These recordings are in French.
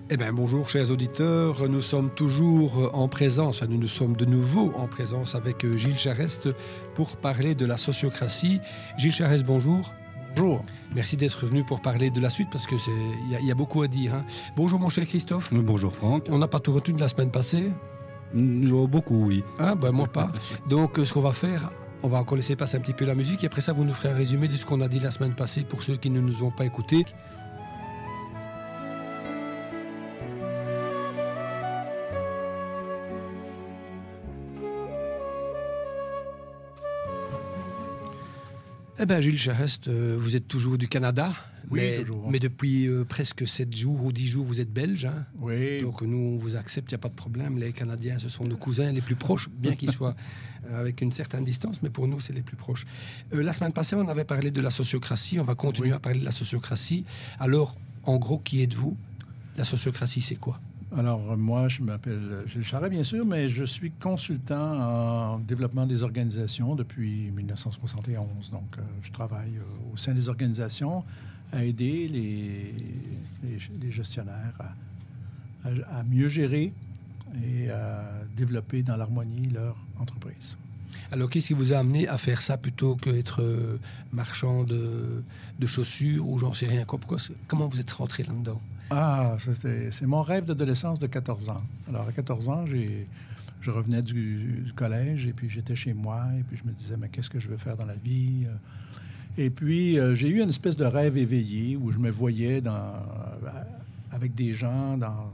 Eh bien, bonjour chers auditeurs, nous sommes toujours en présence, nous sommes de nouveau en présence avec Gilles Charest pour parler de la sociocratie. Gilles Charest, bonjour. Bonjour. Merci d'être venu pour parler de la suite parce qu'il y a beaucoup à dire. Hein. Bonjour mon cher Christophe. Bonjour Franck. On n'a pas tout retenu de la semaine passée? Beaucoup, oui. Ah, ben moi pas. Donc ce qu'on va faire, on va encore laisser passer un petit peu la musique et après ça vous nous ferez un résumé de ce qu'on a dit la semaine passée pour ceux qui ne nous ont pas écoutés. Eh bien, Gilles Charest, vous êtes toujours du Canada, oui, toujours. Mais depuis presque 7 jours ou 10 jours, vous êtes belge. Hein? Oui. Donc nous, on vous accepte, il n'y a pas de problème. Les Canadiens, ce sont nos cousins les plus proches, bien qu'ils soient avec une certaine distance, mais pour nous, c'est les plus proches. La semaine passée, on avait parlé de la sociocratie, on va continuer à parler de la sociocratie. Alors, en gros, qui êtes-vous? La sociocratie, c'est quoi? Alors, moi, je m'appelle Gilles Charest, bien sûr, mais je suis consultant en développement des organisations depuis 1971. Donc, je travaille au sein des organisations à aider les gestionnaires à mieux gérer et à développer dans l'harmonie leur entreprise. Alors, qu'est-ce qui vous a amené à faire ça plutôt qu'être marchand de chaussures ou j'en sais rien quoi? Comment vous êtes rentré là-dedans? Ah, c'est mon rêve d'adolescence de 14 ans. Alors, à 14 ans, je revenais du collège et puis j'étais chez moi et puis je me disais, mais qu'est-ce que je veux faire dans la vie? Et puis, j'ai eu une espèce de rêve éveillé où je me voyais avec des gens dans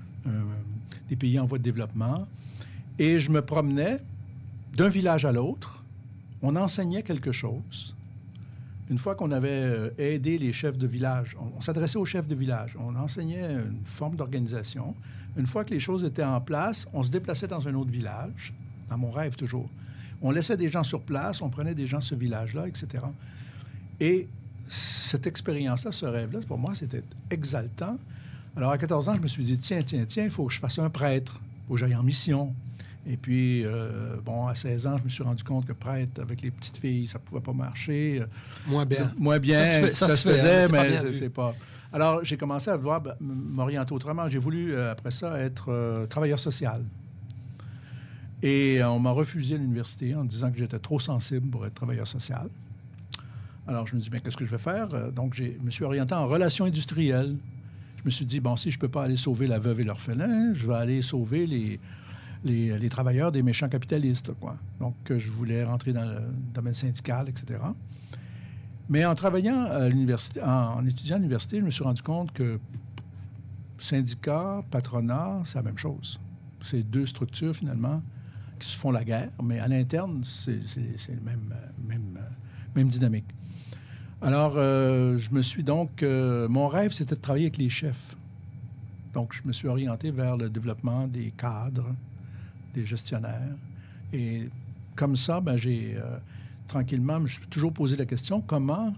des pays en voie de développement et je me promenais d'un village à l'autre. On enseignait quelque chose. Une fois qu'on avait aidé les chefs de village, on s'adressait aux chefs de village. On enseignait une forme d'organisation. Une fois que les choses étaient en place, on se déplaçait dans un autre village, dans mon rêve toujours. On laissait des gens sur place, on prenait des gens de ce village-là, etc. Et cette expérience-là, ce rêve-là, pour moi, c'était exaltant. Alors, à 14 ans, je me suis dit, tiens, il faut que je fasse un prêtre, il faut que j'aille en mission. Et puis, à 16 ans, je me suis rendu compte que prêtre avec les petites filles, ça ne pouvait pas marcher. Moins bien. Ça se faisait, mais c'est pas... Alors, j'ai commencé à vouloir m'orienter autrement. J'ai voulu, après ça, être travailleur social. Et on m'a refusé à l'université en disant que j'étais trop sensible pour être travailleur social. Alors, je me suis dit, bien, qu'est-ce que je vais faire? Donc, je me suis orienté en relations industrielles. Je me suis dit, bon, si je ne peux pas aller sauver la veuve et l'orphelin, je vais aller sauver les travailleurs des méchants capitalistes, quoi. Donc, je voulais rentrer dans le domaine syndical, etc. Mais en travaillant à l'université, en étudiant à l'université, je me suis rendu compte que syndicat, patronat, c'est la même chose. C'est deux structures, finalement, qui se font la guerre, mais à l'interne, c'est le même dynamique. Alors, je me suis donc... mon rêve, c'était de travailler avec les chefs. Donc, je me suis orienté vers le développement des cadres, des gestionnaires. Et comme ça, j'ai tranquillement, je me suis toujours posé la question, comment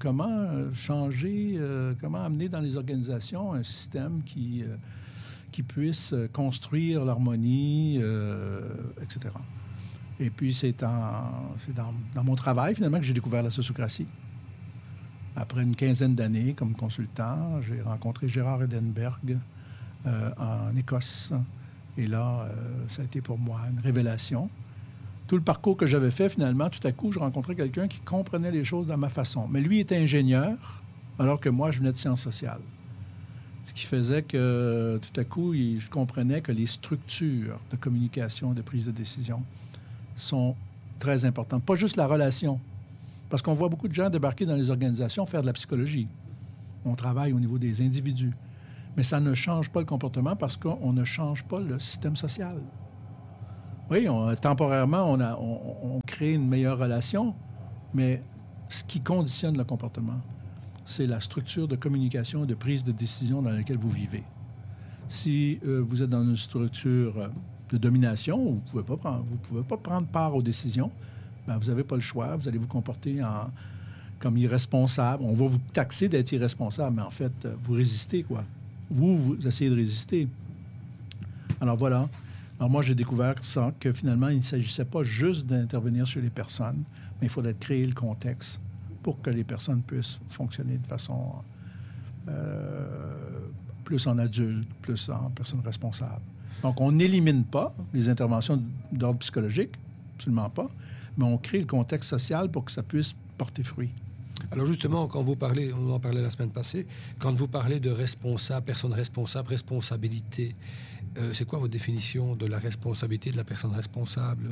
changer, comment amener dans les organisations un système qui puisse construire l'harmonie, etc. Et puis, c'est dans mon travail, finalement, que j'ai découvert la sociocratie. Après une quinzaine d'années comme consultant, j'ai rencontré Gérard Edenberg en Écosse. Et là, ça a été pour moi une révélation. Tout le parcours que j'avais fait, finalement, tout à coup, je rencontrais quelqu'un qui comprenait les choses de ma façon. Mais lui était ingénieur, alors que moi, je venais de sciences sociales. Ce qui faisait que, tout à coup, je comprenais que les structures de communication, de prise de décision sont très importantes. Pas juste la relation. Parce qu'on voit beaucoup de gens débarquer dans les organisations faire de la psychologie. On travaille au niveau des individus. Mais ça ne change pas le comportement parce qu'on ne change pas le système social. Oui, temporairement, on crée une meilleure relation, mais ce qui conditionne le comportement, c'est la structure de communication et de prise de décision dans laquelle vous vivez. Si vous êtes dans une structure de domination, vous ne pouvez pas prendre part aux décisions, vous n'avez pas le choix, vous allez vous comporter comme irresponsable. On va vous taxer d'être irresponsable, mais en fait, vous résistez, quoi. Vous essayez de résister. Alors voilà. Alors moi, j'ai découvert ça, que finalement, il ne s'agissait pas juste d'intervenir sur les personnes, mais il fallait créer le contexte pour que les personnes puissent fonctionner de façon plus en adulte, plus en personne responsable. Donc, on n'élimine pas les interventions d'ordre psychologique, absolument pas, mais on crée le contexte social pour que ça puisse porter fruit. Alors justement, quand vous parlez, on en parlait la semaine passée, quand vous parlez de responsable, personne responsable, responsabilité, c'est quoi votre définition de la responsabilité de la personne responsable?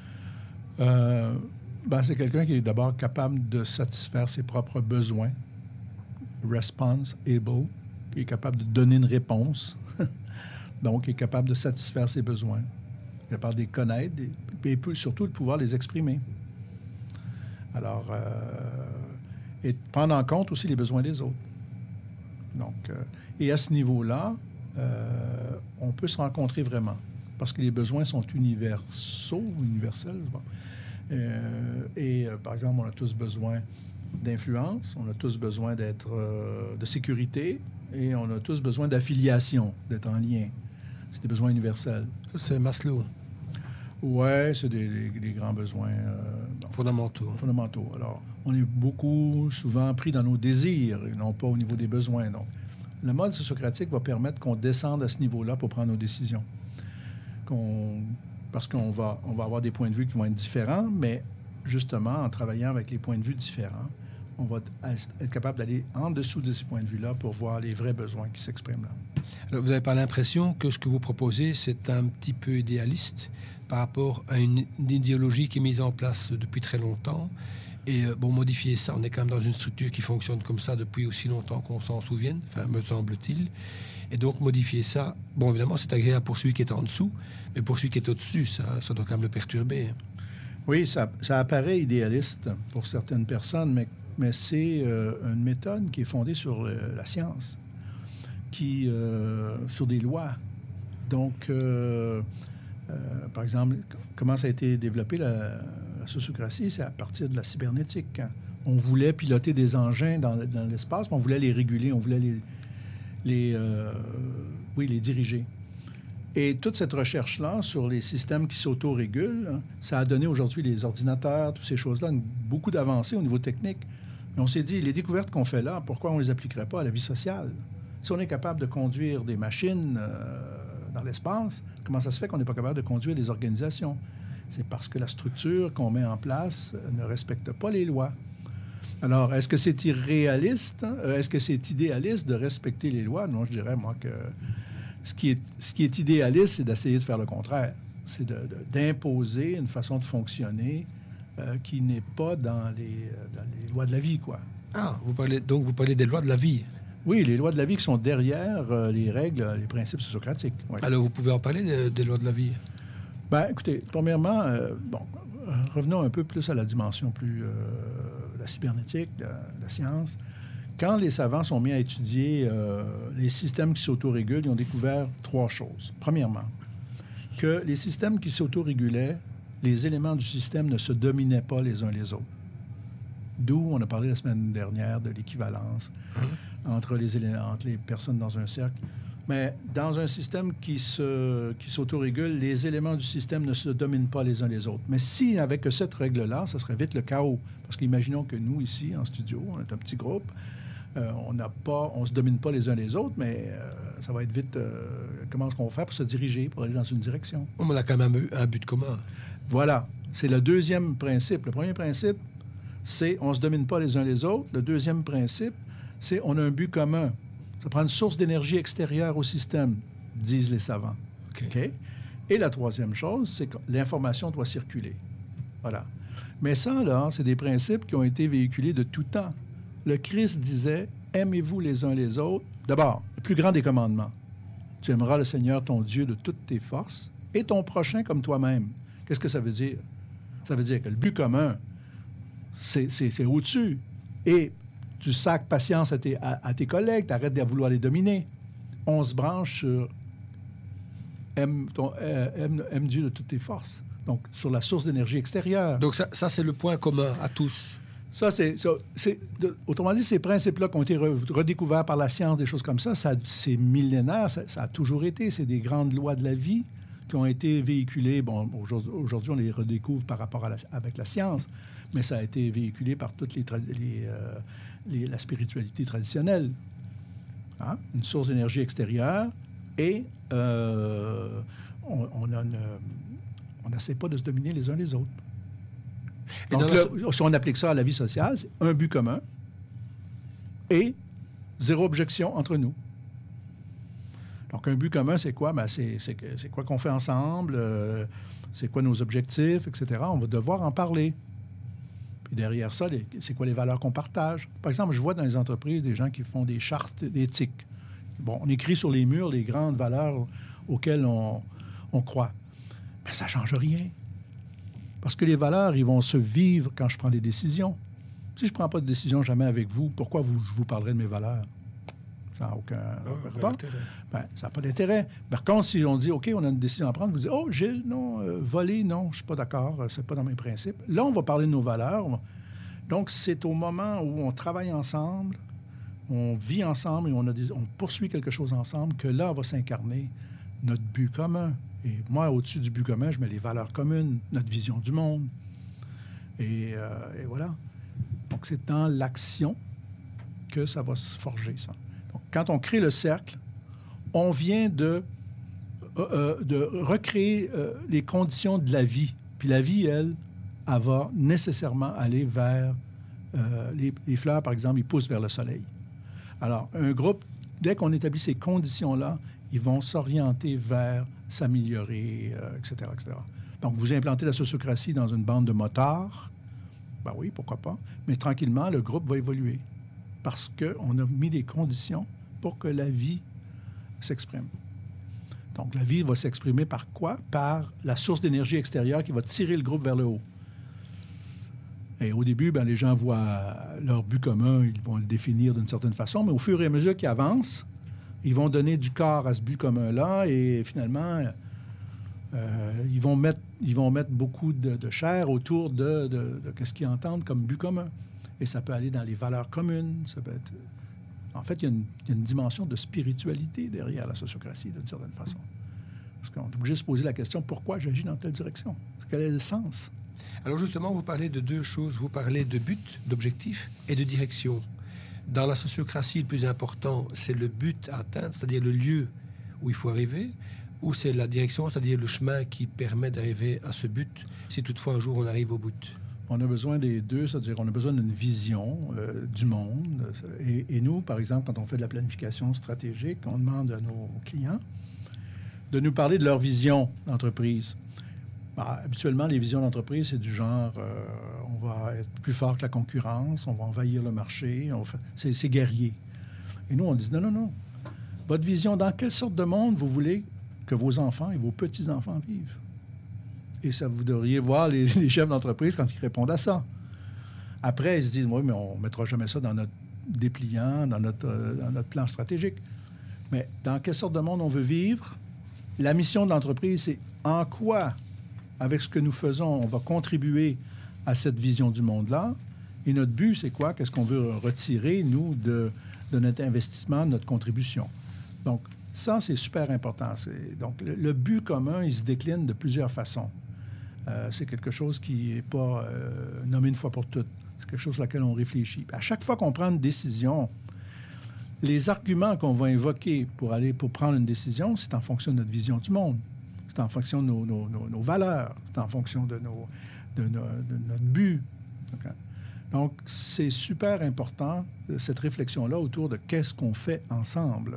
C'est quelqu'un qui est d'abord capable de satisfaire ses propres besoins, response-able, qui est capable de donner une réponse, donc qui est capable de satisfaire ses besoins, capable de les connaître, et surtout de pouvoir les exprimer. Alors, et prendre en compte aussi les besoins des autres. Donc, et à ce niveau-là, on peut se rencontrer vraiment, parce que les besoins sont universels. Bon. Par exemple, on a tous besoin d'influence, on a tous besoin d'être de sécurité, et on a tous besoin d'affiliation, d'être en lien. C'est des besoins universels. Ça, c'est Maslow. Oui, c'est des grands besoins fondamentaux. Alors, on est souvent pris dans nos désirs et non pas au niveau des besoins. Donc, le mode sociocratique va permettre qu'on descende à ce niveau-là pour prendre nos décisions. Parce qu'on va avoir des points de vue qui vont être différents, mais justement, en travaillant avec les points de vue différents, on va être capable d'aller en dessous de ces points de vue-là pour voir les vrais besoins qui s'expriment là. Alors, vous n'avez pas l'impression que ce que vous proposez, c'est un petit peu idéaliste par rapport à une idéologie qui est mise en place depuis très longtemps? Et modifier ça, on est quand même dans une structure qui fonctionne comme ça depuis aussi longtemps qu'on s'en souvienne, enfin, me semble-t-il. Et donc, modifier ça, évidemment, c'est agréable pour celui qui est en dessous, mais pour celui qui est au-dessus, ça doit quand même le perturber. Oui, ça apparaît idéaliste pour certaines personnes, mais c'est une méthode qui est fondée sur la science, sur des lois. Donc, par exemple, comment ça a été développé, la sociocratie, c'est à partir de la cybernétique. Hein. On voulait piloter des engins dans l'espace, mais on voulait les réguler, on voulait les diriger. Et toute cette recherche-là sur les systèmes qui s'autorégulent, hein, ça a donné aujourd'hui les ordinateurs, toutes ces choses-là, beaucoup d'avancées au niveau technique. Mais on s'est dit, les découvertes qu'on fait là, pourquoi on ne les appliquerait pas à la vie sociale? Si on est capable de conduire des machines dans l'espace, comment ça se fait qu'on n'est pas capable de conduire des organisations? C'est parce que la structure qu'on met en place ne respecte pas les lois. Alors, est-ce que c'est irréaliste? Est-ce que c'est idéaliste de respecter les lois? Non, je dirais, moi, que ce qui est idéaliste, c'est d'essayer de faire le contraire. C'est d'imposer une façon de fonctionner qui n'est pas dans les lois de la vie, quoi. Ah, vous parlez des lois de la vie. Oui, les lois de la vie qui sont derrière les règles, les principes sociocratiques. Oui. Alors, vous pouvez en parler des lois de la vie? Écoutez, premièrement, revenons un peu plus à la dimension la cybernétique, la science. Quand les savants sont mis à étudier les systèmes qui s'autorégulent, ils ont découvert 3 choses. Premièrement, que les systèmes qui s'autorégulaient, les éléments du système ne se dominaient pas les uns les autres. D'où on a parlé la semaine dernière de l'équivalence entre les personnes dans un cercle. Mais dans un système qui s'autorégule, les éléments du système ne se dominent pas les uns les autres. Mais si, avec cette règle-là, ça serait vite le chaos. Parce qu'imaginons que nous, ici, en studio, on est un petit groupe, on ne se domine pas les uns les autres, mais ça va être vite... comment est-ce qu'on va faire pour se diriger, pour aller dans une direction? On a quand même un but commun. Voilà. C'est le deuxième principe. Le premier principe, c'est on ne se domine pas les uns les autres. Le deuxième principe, c'est on a un but commun. Ça prend une source d'énergie extérieure au système, disent les savants. Okay? Et la troisième chose, c'est que l'information doit circuler. Voilà. Mais ça, là, c'est des principes qui ont été véhiculés de tout temps. Le Christ disait, aimez-vous les uns les autres. D'abord, le plus grand des commandements. Tu aimeras le Seigneur, ton Dieu, de toutes tes forces et ton prochain comme toi-même. Qu'est-ce que ça veut dire? Ça veut dire que le but commun, c'est au-dessus. Et tu sacs patience à tes collègues, tu arrêtes de vouloir les dominer. On se branche sur aime Dieu de toutes tes forces. Donc, sur la source d'énergie extérieure. Donc, ça c'est le point commun à tous. Autrement dit, ces principes-là qui ont été redécouverts par la science, des choses comme ça, c'est millénaire, ça a toujours été. C'est des grandes lois de la vie qui ont été véhiculées. Bon, aujourd'hui, on les redécouvre par rapport avec la science, mais ça a été véhiculé par toute la spiritualité traditionnelle. hein, une source d'énergie extérieure, et on n'essaie pas de se dominer les uns les autres. Donc, si on applique ça à la vie sociale, c'est un but commun et zéro objection entre nous. Donc, un but commun, c'est quoi? Ben, c'est quoi qu'on fait ensemble, c'est quoi nos objectifs, etc. On va devoir en parler. Puis derrière ça, c'est quoi les valeurs qu'on partage? Par exemple, je vois dans les entreprises des gens qui font des chartes d'éthique. Bon, on écrit sur les murs les grandes valeurs auxquelles on croit. Mais ça ne change rien. Parce que les valeurs, ils vont se vivre quand je prends des décisions. Si je ne prends pas de décision jamais avec vous, pourquoi je vous parlerai de mes valeurs? Ça n'a aucun rapport. Ben, ça n'a pas d'intérêt. Par contre, si on dit, OK, on a une décision à prendre, vous dites, oh, Gilles, non, voler, non, je ne suis pas d'accord, c'est pas dans mes principes. Là, on va parler de nos valeurs. Donc, c'est au moment où on travaille ensemble, on vit ensemble et on poursuit quelque chose ensemble que là, va s'incarner notre but commun. Et moi, au-dessus du but commun, je mets les valeurs communes, notre vision du monde. Et voilà. Donc, c'est dans l'action que ça va se forger, ça. Donc, quand on crée le cercle, on vient de recréer les conditions de la vie. Puis la vie, elle va nécessairement aller vers... les fleurs, par exemple, ils poussent vers le soleil. Alors, un groupe, dès qu'on établit ces conditions-là, ils vont s'orienter vers s'améliorer, etc., etc. Donc, vous implantez la sociocratie dans une bande de motards, ben oui, pourquoi pas, mais tranquillement, le groupe va évoluer parce qu'on a mis des conditions pour que la vie s'exprime. Donc, la vie va s'exprimer par quoi? Par la source d'énergie extérieure qui va tirer le groupe vers le haut. Et au début, ben, les gens voient leur but commun, ils vont le définir d'une certaine façon, mais au fur et à mesure qu'ils avancent, ils vont donner du corps à ce but commun-là et finalement, ils vont mettre beaucoup de chair autour de ce qu'ils entendent comme but commun. Et ça peut aller dans les valeurs communes. Ça peut être... En fait, il y a une dimension de spiritualité derrière la sociocratie, d'une certaine façon. Parce qu'on est obligé de se poser la question, pourquoi j'agis dans telle direction? Quel est le sens? Alors justement, vous parlez de deux choses. Vous parlez de but, d'objectif et de direction. Dans la sociocratie, le plus important, c'est le but à atteindre, c'est-à-dire le lieu où il faut arriver, ou c'est la direction, c'est-à-dire le chemin qui permet d'arriver à ce but, si toutefois un jour on arrive au but. On a besoin des deux, c'est-à-dire on a besoin d'une vision du monde. Et nous, par exemple, quand on fait de la planification stratégique, on demande à nos clients de nous parler de leur vision d'entreprise. Habituellement, les visions d'entreprise, c'est du genre, on va être plus fort que la concurrence, on va envahir le marché, c'est guerrier. Et nous, on dit, non. Votre vision, dans quelle sorte de monde vous voulez que vos enfants et vos petits-enfants vivent? Et ça, vous devriez voir les chefs d'entreprise quand ils répondent à ça. Après, ils se disent, oui, mais on ne mettra jamais ça dans notre dépliant, dans notre plan stratégique. Mais dans quelle sorte de monde on veut vivre? La mission de l'entreprise, c'est en quoi, avec ce que nous faisons, on va contribuer à cette vision du monde-là. Et notre but, c'est quoi? Qu'est-ce qu'on veut retirer, nous, de notre investissement, de notre contribution? Donc, ça, c'est super important. Donc, le but commun, il se décline de plusieurs façons. C'est quelque chose qui n'est pas nommé une fois pour toutes. C'est quelque chose sur lequel on réfléchit. À chaque fois qu'on prend une décision, les arguments qu'on va invoquer pour prendre une décision, c'est en fonction de notre vision du monde. C'est en fonction de nos valeurs. C'est en fonction de notre but. Okay. Donc, c'est super important, cette réflexion-là, autour de qu'est-ce qu'on fait ensemble.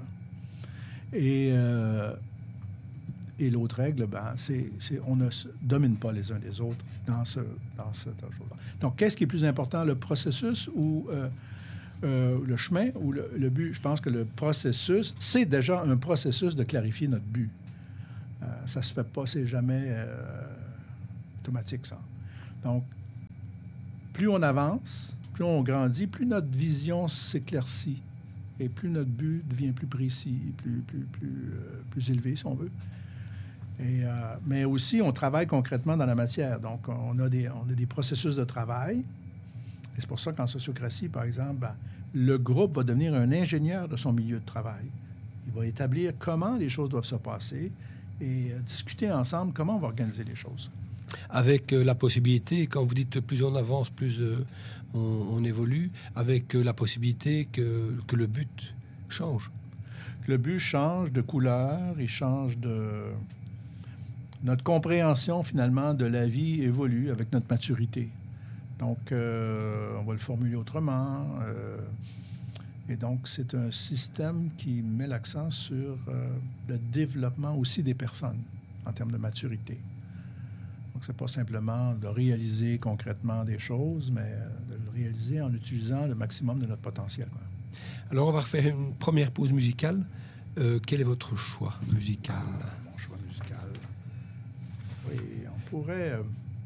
Et l'autre règle, c'est on ne se domine pas les uns les autres dans cette chose-là. Donc, qu'est-ce qui est plus important, le processus ou le chemin ou le but? Je pense que le processus, c'est déjà un processus de clarifier notre but. Ça se fait pas, c'est jamais automatique, ça. Donc, plus on avance, plus on grandit, plus notre vision s'éclaircit et plus notre but devient plus précis, plus élevé, si on veut. Mais aussi, on travaille concrètement dans la matière. Donc, on a des processus de travail. Et c'est pour ça qu'en sociocratie, par exemple, le groupe va devenir un ingénieur de son milieu de travail. Il va établir comment les choses doivent se passer et discuter ensemble comment on va organiser les choses. Avec la possibilité, quand vous dites plus on avance, plus on évolue, avec la possibilité que le but change. Le but change de couleur, il change de... Notre compréhension, finalement, de la vie évolue avec notre maturité. Donc, on va le formuler autrement. Et donc, c'est un système qui met l'accent sur le développement aussi des personnes en termes de maturité. Donc, c'est pas simplement de réaliser concrètement des choses, mais de le réaliser en utilisant le maximum de notre potentiel. Quoi. Alors, on va refaire une première pause musicale. Quel est votre choix musical? Mon choix musical. Oui, on pourrait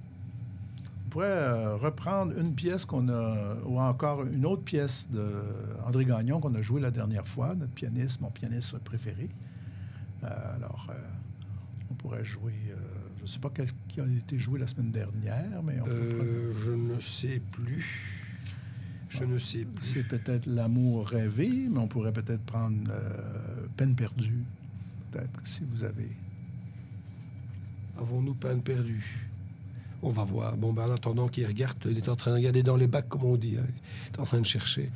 reprendre une pièce qu'on a, ou encore une autre pièce d'André Gagnon qu'on a jouée la dernière fois, notre pianiste, mon pianiste préféré. Alors, on pourrait jouer, je ne sais pas quel qui a été joué la semaine dernière, mais on peut je ne sais plus. Je ne sais plus. C'est peut-être L'amour rêvé, mais on pourrait peut-être prendre Peine perdue, peut-être, si vous avez... Avons-nous peine perdue? On va voir. Bon, ben, en attendant qu'il regarde, il est en train de regarder dans les bacs, comme on dit. Hein. Il est en train de chercher.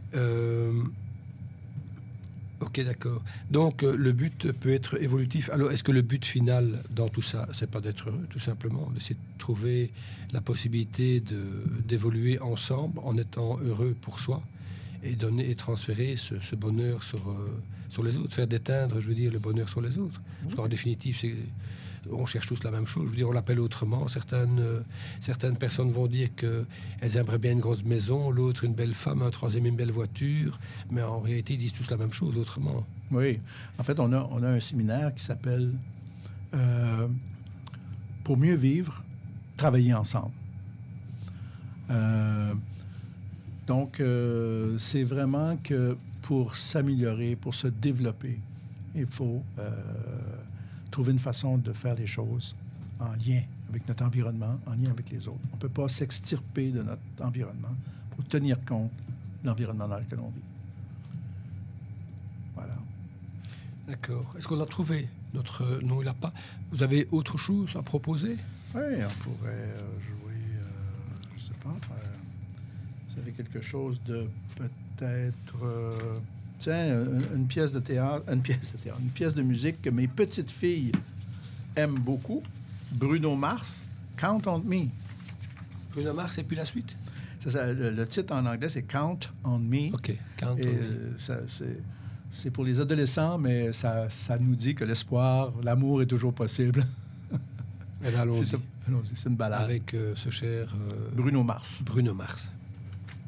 Ok, d'accord. Donc, le but peut être évolutif. Alors, est-ce que le but final dans tout ça, c'est pas d'être heureux, tout simplement, d'essayer de trouver la possibilité d'évoluer ensemble en étant heureux pour soi et donner et transférer ce bonheur sur les autres, faire déteindre, je veux dire, le bonheur sur les autres. Parce qu'en définitive, on cherche tous la même chose. Je veux dire, on l'appelle autrement. Certaines personnes vont dire qu'elles aimeraient bien une grosse maison, l'autre une belle femme, un troisième une belle voiture. Mais en réalité, ils disent tous la même chose autrement. Oui. En fait, on a un séminaire qui s'appelle Pour mieux vivre, travailler ensemble. Donc, c'est vraiment que pour s'améliorer, pour se développer, il faut... trouver une façon de faire les choses en lien avec notre environnement, en lien avec les autres. On ne peut pas s'extirper de notre environnement pour tenir compte de l'environnement dans lequel on vit. Voilà. D'accord. Est-ce qu'on a trouvé notre... Non, il n'a pas. Vous avez autre chose à proposer? Oui, on pourrait jouer, je ne sais pas, vous avez quelque chose de peut-être... Tiens, une pièce de théâtre, une pièce de musique que mes petites filles aiment beaucoup. Bruno Mars, Count on Me. Bruno Mars et puis la suite? Le titre en anglais, c'est Count on Me. OK, Count on Me. C'est pour les adolescents, mais ça nous dit que l'espoir, l'amour est toujours possible. Allons-y. C'est une balade. Avec ce cher... Bruno Mars. Bruno Mars.